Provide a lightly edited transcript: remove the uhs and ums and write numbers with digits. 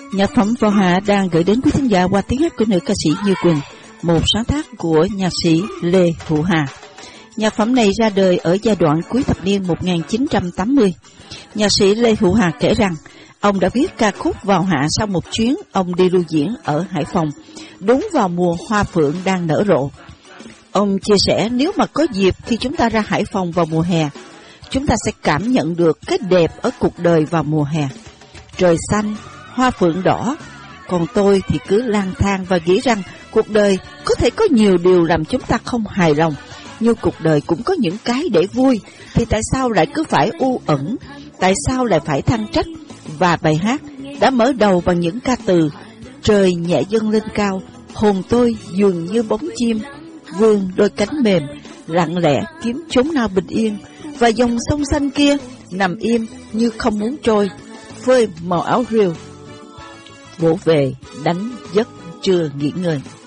Nhạc phẩm Vào Hạ đang gửi đến quý thính giả qua tiếng hát của nữ ca sĩ Như Quỳnh, một sáng tác của nhạc sĩ Lê Hữu Hà. Nhạc phẩm này ra đời ở giai đoạn cuối thập niên 1980. Nhạc sĩ Lê Hữu Hà kể rằng, ông đã viết ca khúc Vào Hạ sau một chuyến ông đi lưu diễn ở Hải Phòng, đúng vào mùa hoa phượng đang nở rộ. Ông chia sẻ nếu mà có dịp khi chúng ta ra Hải Phòng vào mùa hè, chúng ta sẽ cảm nhận được cái đẹp ở cuộc đời vào mùa hè. Trời xanh, hoa phượng đỏ, còn tôi thì cứ lang thang và nghĩ rằng cuộc đời có thể có nhiều điều làm chúng ta không hài lòng, nhưng cuộc đời cũng có những cái để vui, thì tại sao lại cứ phải u ẩn, tại sao lại phải than trách? Và bài hát đã mở đầu bằng những ca từ: trời nhẹ dâng lên cao, hồn tôi dường như bóng chim, vươn đôi cánh mềm, lặng lẽ kiếm chốn nào bình yên, và dòng sông xanh kia nằm im như không muốn trôi, phơi màu áo rìu, vỗ về đánh giấc chưa nghỉ ngơi.